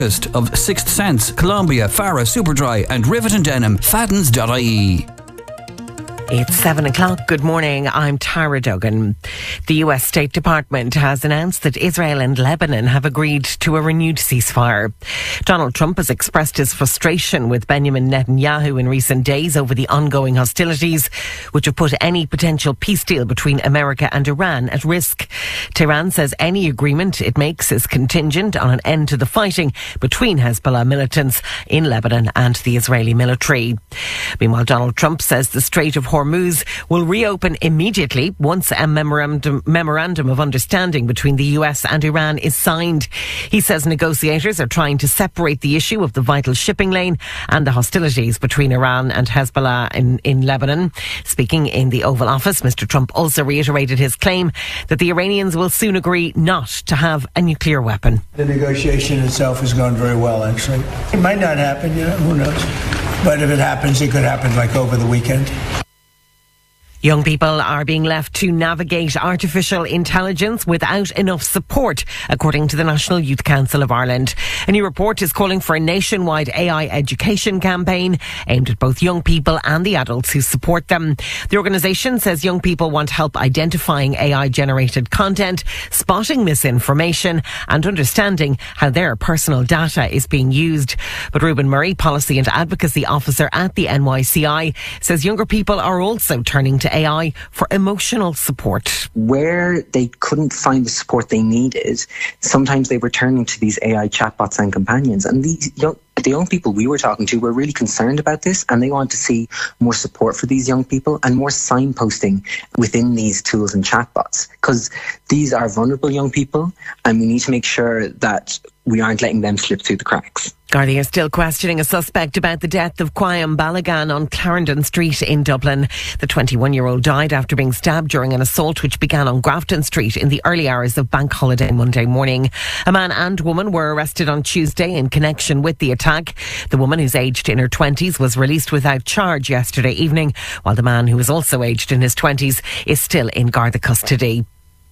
of Sixth Sense, Columbia, Farah, Superdry and Rivet and Denim, Faddens.ie. It's 7 o'clock. Good morning. I'm Tara Duggan. The US State Department has announced that Israel and Lebanon have agreed to a renewed ceasefire. Donald Trump has expressed his frustration with Benjamin Netanyahu in recent days over the ongoing hostilities, which have put any potential peace deal between America and Iran at risk. Tehran says any agreement it makes is contingent on an end to the fighting between Hezbollah militants in Lebanon and the Israeli military. Meanwhile, Donald Trump says the Strait of Hormuz will reopen immediately once a memorandum of understanding between the US and Iran is signed. He says negotiators are trying to separate the issue of the vital shipping lane and the hostilities between Iran and Hezbollah in Lebanon. Speaking in the Oval Office, Mr. Trump also reiterated his claim that the Iranians will soon agree not to have a nuclear weapon. The negotiation itself has gone very well, actually. It might not happen, who knows? But if it happens, it could happen like over the weekend. Young people are being left to navigate artificial intelligence without enough support, according to the National Youth Council of Ireland. A new report is calling for a nationwide AI education campaign aimed at both young people and the adults who support them. The organisation says young people want help identifying AI-generated content, spotting misinformation and understanding how their personal data is being used. But Reuben Murray, Policy and Advocacy Officer at the NYCI, says younger people are also turning to AI for emotional support. Where they couldn't find the support they needed, sometimes they were turning to these AI chatbots and companions. And the young people we were talking to were really concerned about this, and they want to see more support for these young people and more signposting within these tools and chatbots, because these are vulnerable young people and we need to make sure that we aren't letting them slip through the cracks. Gardaí are still questioning a suspect about the death of Quayam Balagan on Clarendon Street in Dublin. The 21-year-old died after being stabbed during an assault which began on Grafton Street in the early hours of Bank Holiday Monday morning. A man and woman were arrested on Tuesday in connection with the attack. The woman, who's aged in her 20s, was released without charge yesterday evening, while the man, who is also aged in his 20s, is still in Garda custody.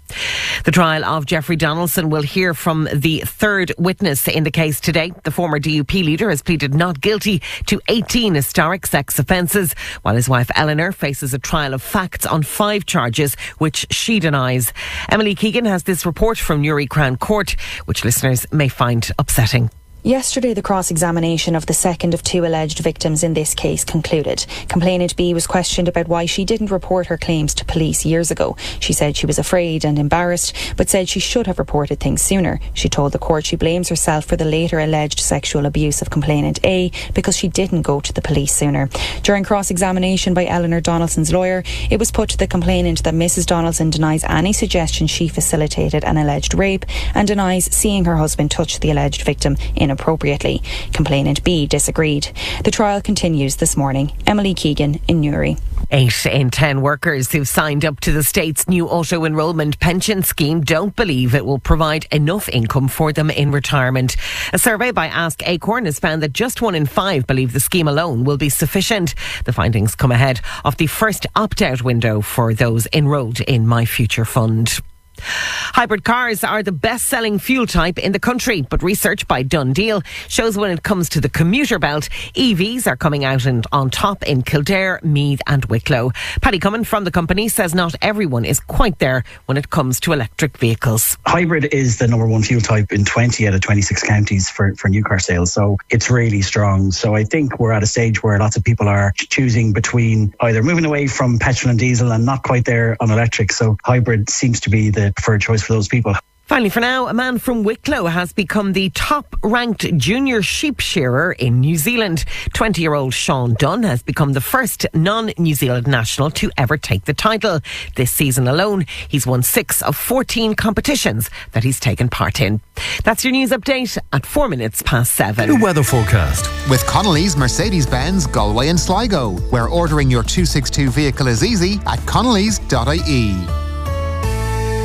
The trial of Jeffrey Donaldson will hear from the third witness in the case today. The former DUP leader has pleaded not guilty to 18 historic sex offences, while his wife Eleanor faces a trial of facts on 5 charges which she denies. Emily Keegan has this report from Newry Crown Court, which listeners may find upsetting. Yesterday, the cross-examination of the second of 2 alleged victims in this case concluded. Complainant B was questioned about why she didn't report her claims to police years ago. She said she was afraid and embarrassed, but said she should have reported things sooner. She told the court she blames herself for the later alleged sexual abuse of complainant A because she didn't go to the police sooner. During cross-examination by Eleanor Donaldson's lawyer, it was put to the complainant that Mrs. Donaldson denies any suggestion she facilitated an alleged rape and denies seeing her husband touch the alleged victim inappropriately. Complainant B disagreed. The trial continues this morning. Emily Keegan in Newry. 8 in 10 workers who've signed up to the state's new auto-enrolment pension scheme don't believe it will provide enough income for them in retirement. A survey by Ask Acorn has found that just 1 in 5 believe the scheme alone will be sufficient. The findings come ahead of the first opt-out window for those enrolled in My Future Fund. Hybrid cars are the best-selling fuel type in the country, but research by Dundeel shows when it comes to the commuter belt, EVs are coming out and on top in Kildare, Meath and Wicklow. Paddy Cummin from the company says not everyone is quite there when it comes to electric vehicles. Hybrid is the number 1 fuel type in 20 out of 26 counties for new car sales, so it's really strong. So I think we're at a stage where lots of people are choosing between either moving away from petrol and diesel and not quite there on electric, so hybrid seems to be the preferred choice for those people. Finally, for now, a man from Wicklow has become the top-ranked junior sheep shearer in New Zealand. 20-year-old Sean Dunn has become the first non-New Zealand national to ever take the title. This season alone, he's won 6 of 14 competitions that he's taken part in. That's your news update at 4 minutes past 7. The weather forecast. With Connolly's Mercedes-Benz, Galway and Sligo, where ordering your 262 vehicle is easy at connellys.ie.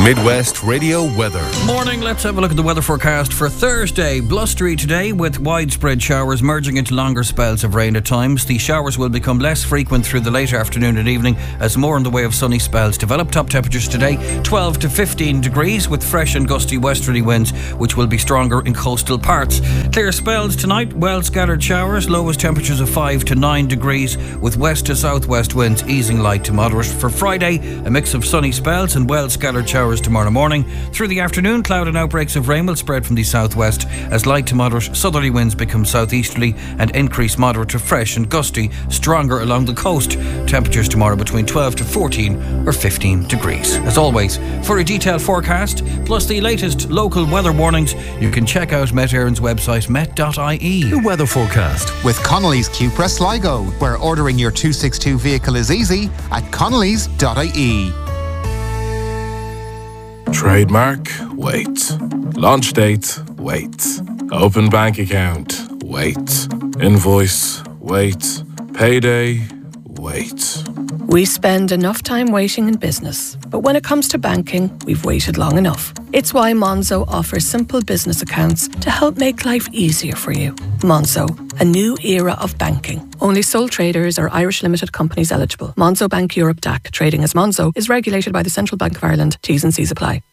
Midwest Radio weather. Morning, let's have a look at the weather forecast for Thursday. Blustery today with widespread showers merging into longer spells of rain at times. The showers will become less frequent through the late afternoon and evening as more in the way of sunny spells develop. Top temperatures today 12 to 15 degrees with fresh and gusty westerly winds which will be stronger in coastal parts. Clear spells tonight, well scattered showers, lowest temperatures of 5 to 9 degrees with west to southwest winds easing light to moderate. For Friday, a mix of sunny spells and well scattered showers tomorrow morning. Through the afternoon, cloud and outbreaks of rain will spread from the southwest as light to moderate southerly winds become southeasterly and increase moderate to fresh and gusty, stronger along the coast. Temperatures tomorrow between 12 to 14 or 15 degrees. As always, for a detailed forecast plus the latest local weather warnings, you can check out Met Éireann's website met.ie. The weather forecast with Connolly's Cupra Sligo, where ordering your 262 vehicle is easy at connolly's.ie. Trademark, wait. Launch date, wait. Open bank account, wait. Invoice, wait. Payday, wait. We spend enough time waiting in business, but when it comes to banking, we've waited long enough. It's why Monzo offers simple business accounts to help make life easier for you. Monzo, a new era of banking. Only sole traders or Irish limited companies eligible. Monzo Bank Europe DAC, trading as Monzo, is regulated by the Central Bank of Ireland. T's and C's apply.